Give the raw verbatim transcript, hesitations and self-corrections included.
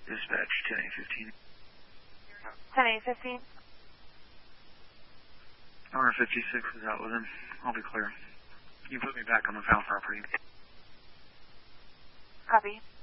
Dispatch ten eight fifteen. ten eight fifteen. R fifty-six is out with him. I'll be clear. You put me back on the found property. Copy.